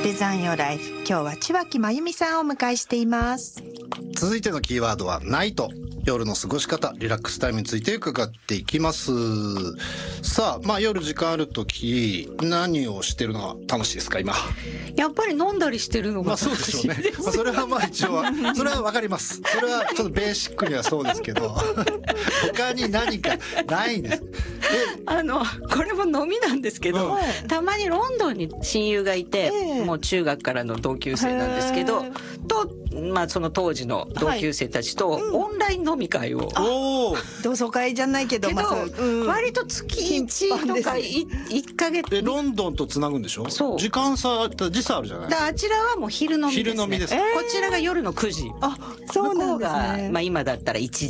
デザインヨーライフ、今日は千脇真由美さんをお迎えしています。 続いてのキーワードはナイト。夜の過ごし方、リラックスタイムについて伺っていきます。さあ、夜時間あるとき何をしてるのが楽しいですか今？ やっぱり飲んだりしてるのがそうでしょうね。それは一応はそれはわかります。それはちょっとベーシックにはそうですけど他に何かないんです。 これも飲みなんですけど、たまにロンドンに親友がいて、もう中学からの同級生なんですけどと、その当時の同級生たちとオンライン飲み会を、 同窓会じゃないけど、 割と月1とか1ヶ月ロンドンとつなぐんでしょ。 そう、 時間差時差あるじゃない。 あちらはもう昼飲みですね。 昼飲みです。 こちらが夜の9時。 そうなんですね。 向こうが今だったら1